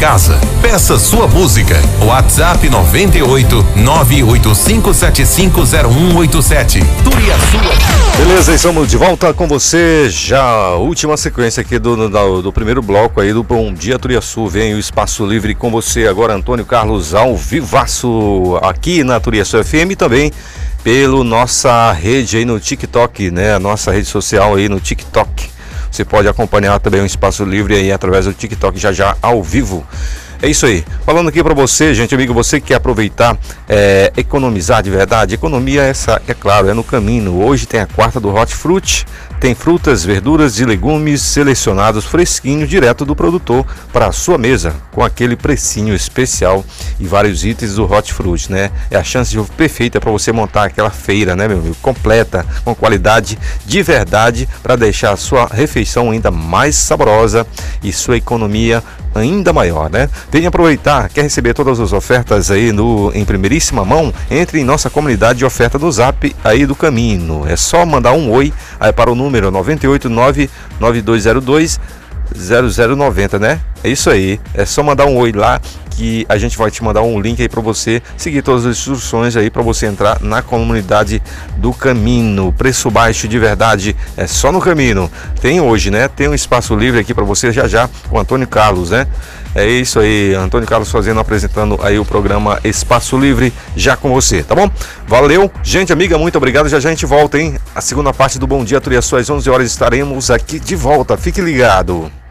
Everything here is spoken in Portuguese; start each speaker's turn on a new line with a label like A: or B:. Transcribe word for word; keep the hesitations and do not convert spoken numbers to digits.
A: casa. Peça sua música. WhatsApp noventa e oito, nove oito cinco sete cinco zero um oito sete. Turiaçu.
B: Beleza, estamos de volta com você. Já última sequência aqui do, do, do primeiro bloco aí do Bom Dia Turiaçu. Vem o Espaço Livre com você agora, Antônio Carlos ao vivaço aqui na Turiaçu F M e também pelo nossa rede aí no TikTok, né? A nossa rede social aí no TikTok. Você pode acompanhar também o Espaço Livre aí através do TikTok já já ao vivo. É isso aí. Falando aqui para você, gente, amigo, você que quer aproveitar, é, economizar de verdade. Economia, essa, é claro, é no caminho. Hoje tem a quarta do Hot Fruit. Tem frutas, verduras e legumes selecionados fresquinhos direto do produtor para a sua mesa, com aquele precinho especial e vários itens do Hot Fruit, né? É a chance perfeita para você montar aquela feira, né, meu amigo? Completa, com qualidade de verdade, para deixar a sua refeição ainda mais saborosa e sua economia ainda maior, né? Venha aproveitar, quer receber todas as ofertas aí no, em primeiríssima mão? Entre em nossa comunidade de oferta do Zap aí do Caminho. É só mandar um oi aí para o número nove oito nove nove dois zero dois zero zero nove zero, né? É isso aí, é só mandar um oi lá que a gente vai te mandar um link aí para você seguir todas as instruções aí para você entrar na comunidade do Caminho. Preço baixo de verdade, é só no Caminho. Tem hoje, né? Tem um espaço livre aqui para você já já com o Antônio Carlos, né? É isso aí, Antônio Carlos fazendo, apresentando aí o programa Espaço Livre já com você, tá bom? Valeu, gente amiga, muito obrigado. Já já a gente volta, hein? A segunda parte do Bom Dia Turiaçu, às onze horas estaremos aqui de volta. Fique ligado.